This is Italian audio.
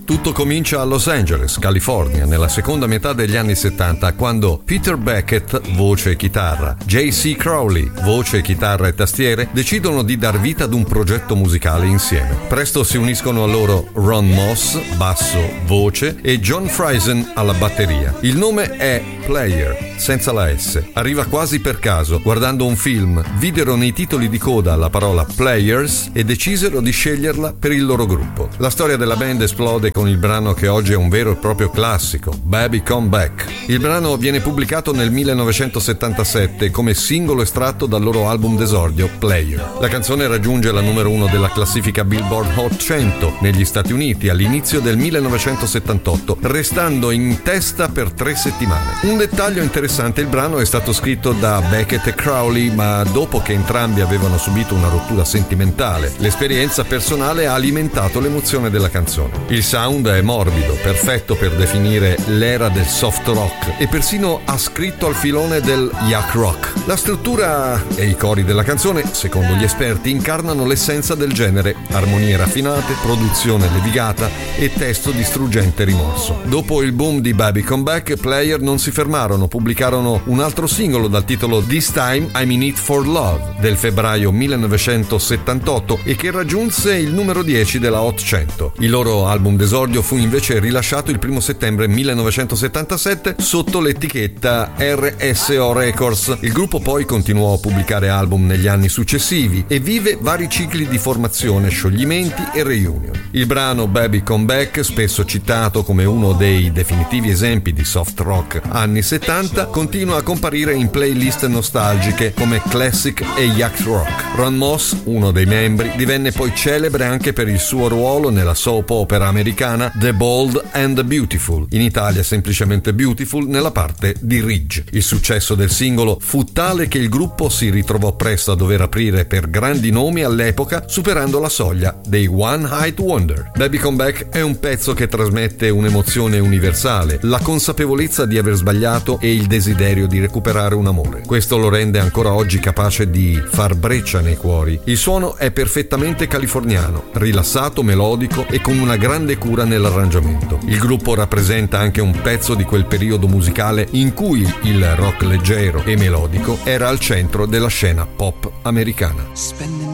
Tutto comincia a Los Angeles, California, nella seconda metà degli anni 70, quando Peter Beckett, voce e chitarra, J.C. Crowley, voce, chitarra e tastiere, decidono di dar vita ad un progetto musicale insieme. Presto si uniscono a loro Ron Moss, basso, voce, e John Friesen alla batteria. Il nome è Player, senza la S. Arriva quasi per caso. Guardando un film, videro nei titoli di coda la parola Players e decisero di sceglierla per il loro gruppo. La storia della band esplode con il brano che oggi è un vero e proprio classico, Baby Come Back. Il brano viene pubblicato nel 1977 come singolo estratto dal loro album d'esordio Player. La canzone raggiunge la numero 1 della classifica Billboard Hot 100 negli Stati Uniti all'inizio del 1978, restando in testa per 3 settimane. Un dettaglio interessante: il brano è stato scritto da Beckett e Crowley, ma dopo che entrambi avevano subito una rottura sentimentale. L'esperienza personale ha alimentato l'emozione della canzone. Il sound è morbido, perfetto per definire l'era del soft rock, e persino ascritto al filone del yacht rock. La struttura e i cori della canzone, secondo gli esperti, incarnano l'essenza del genere: armonie raffinate, produzione levigata e testo di struggente rimorso. Dopo il boom di Baby Come Back, Player non si fermarono, pubblicarono un altro singolo dal titolo This Time I'm in It for Love del febbraio 1978 e che raggiunse il numero 10 della Hot 100. Il loro album d'esordio fu invece rilasciato il 1 settembre 1977 sotto l'etichetta RSO Records. Il gruppo poi continuò a pubblicare album negli anni successivi e vive vari cicli di formazione, scioglimenti e reunion. Il brano Baby Come Back, spesso citato come uno dei definitivi esempi di soft rock anni 70, continua a comparire in playlist nostalgiche come Classic e Yacht Rock. Ron Moss, uno dei membri, divenne poi celebre anche per il suo ruolo nella soap opera americana The Bold and the Beautiful, in Italia semplicemente Beautiful, nella parte di Ridge. Il successo del singolo fu tale che il gruppo si ritrovò presto a dover aprire per grandi nomi all'epoca, superando la soglia dei One Hit Wonder. Baby Come Back è un pezzo che trasmette un'emozione universale, la consapevolezza di aver sbagliato e il desiderio di recuperare un amore. Questo lo rende ancora oggi capace di far breccia nei cuori. Il suono è perfettamente californiano, rilassato, melodico e con una grande cura nell'arrangiamento. Il gruppo rappresenta anche un pezzo di quel periodo musicale in cui il rock leggero e melodico era al centro della scena pop americana.